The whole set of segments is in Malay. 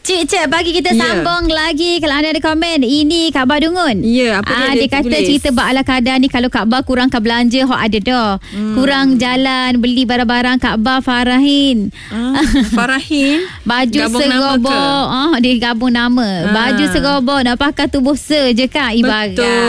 Cik, pagi kita sambung lagi. Kalau anda ada komen, ini Kak Bah Dungun. Apa dia kata tulis? Cerita Bak ala kadar ni, kalau Kak Bah kurang ke belanja, hok ada dah. Kurang jalan beli barang-barang Kak Bah Farahin. Farahin baju serobok. Dia gabung nama. Baju serobok nak pakai tubuh je Kak. Ibarat.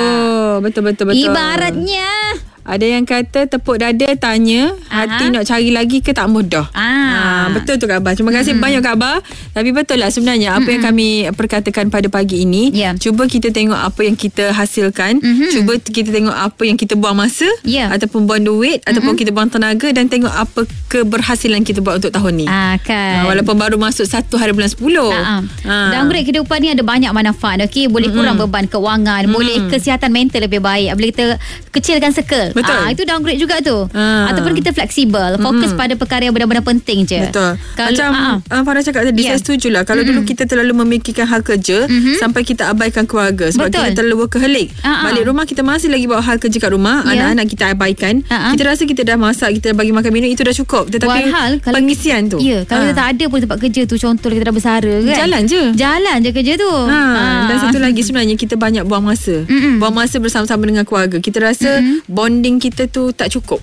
Betul. Ibaratnya ada yang kata tepuk dada tanya hati nak cari lagi ke tak mudah. Betul tu Kak Bah. Terima kasih banyak Kak Bah. Tapi betul lah sebenarnya apa yang kami perkatakan pada pagi ini. Cuba kita tengok apa yang kita hasilkan. Cuba kita tengok apa yang kita buang masa ataupun buang duit ataupun kita buang tenaga, dan tengok apa keberhasilan kita buat untuk tahun ni. Kan. Walaupun baru masuk 1 hari bulan 10. Downgrade kehidupan ni ada banyak manfaat. Boleh kurang beban kewangan, boleh kesihatan mental lebih baik, boleh kita kecilkan circle. Betul. Itu downgrade juga tu. Ataupun kita fleksibel, fokus pada perkara yang benar-benar penting je. Betul. Macam Farah cakap tadi, saya setujulah. Kalau dulu kita terlalu memikirkan hal kerja sampai kita abaikan keluarga sebab kita terlalu workaholic. Balik rumah kita masih lagi bawa hal kerja kat rumah, anak-anak kita abaikan. Kita rasa kita dah masak, kita dah bagi makan minum, itu dah cukup. Tetapi pengisian tu, kalau kita tak ada pun tempat kerja tu, contoh kita dah bersara kan, Jalan je kerja tu. Dan satu lagi, sebenarnya kita banyak buang masa. Buang masa bersama-sama dengan keluarga. Kita rasa bonding kita tu tak cukup.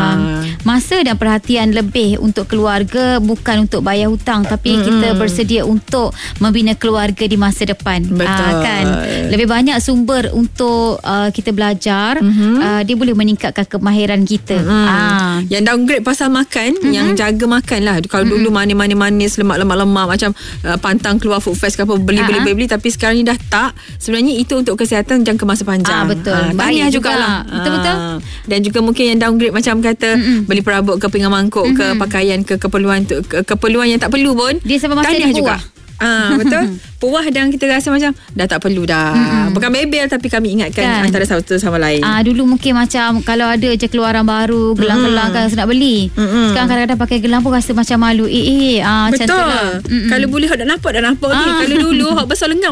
Masa dan perhatian lebih untuk keluarga, bukan untuk bayar hutang, tapi kita bersedia untuk membina keluarga di masa depan. Kan? Lebih banyak sumber untuk kita belajar. Dia boleh meningkatkan kemahiran kita. Yang downgrade pasal makan, yang jaga makan lah. Kalau dulu manis, lemak-lemak macam pantang keluar food fest ke apa, beli, tapi sekarang ni dah tak. Sebenarnya itu untuk kesihatan jangka masa panjang. Betul. Banyak jugalah. Betul. Dan juga mungkin yang downgrade macam kata beli perabot ke, pinggan mangkuk ke, pakaian ke, keperluan yang tak perlu pun, dia sampai masa dia juga. Betul. Puas dan kita rasa macam dah tak perlu dah. Bukan bebel, tapi kami ingatkan antara satu sama lain. Dulu mungkin macam kalau ada je keluaran baru, gelang-gelang kan rasa nak beli. Sekarang kadang-kadang pakai gelang pun rasa macam malu. Betul. Kalau boleh hok dah nampak ni. Kalau dulu hok besar lengang.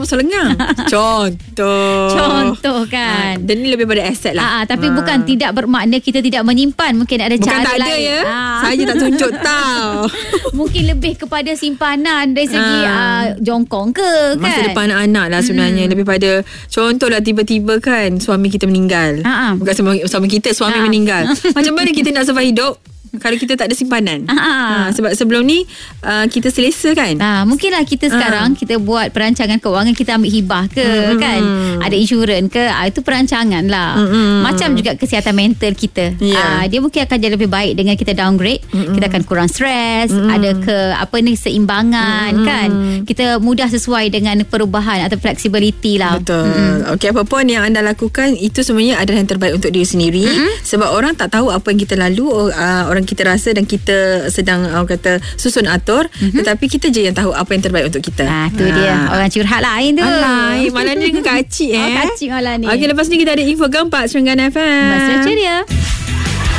Contoh kan. Dan ni lebih pada aset lah. Tapi bukan tidak bermakna kita tidak menyimpan. Mungkin ada bukan cara tak lain. Bukan tak ada ya. Saya tak tunjuk tau. Mungkin lebih kepada simpanan dari segi jongkong ke kan? Masa depan anak lah sebenarnya. Lebih pada contohlah tiba-tiba kan suami kita meninggal. Bukan suami kita, suami meninggal. Macam mana kita nak survive hidup kalau kita tak ada simpanan? Sebab sebelum ni kita selesa kan. Mungkinlah kita sekarang kita buat perancangan kewangan, kita ambil hibah ke kan, ada insurans ke, itu perancangan lah. Macam juga kesihatan mental kita. Dia mungkin akan jadi lebih baik dengan kita downgrade. Kita akan kurang stres, ada seimbangan kan. Kita mudah sesuai dengan perubahan atau flexibility lah. Betul. Okey, apa pun yang anda lakukan itu sebenarnya adalah yang terbaik untuk diri sendiri. Sebab orang tak tahu apa yang kita lalu, orang kita rasa dan kita sedang kata susun atur, tetapi kita je yang tahu apa yang terbaik untuk kita. Tu dia orang curhat lain tu. Malam ni dengan Kak Cik Kak Cik malam ni. Okey, lepas ni kita ada info Gempak Serenggan FM. Mas ceria.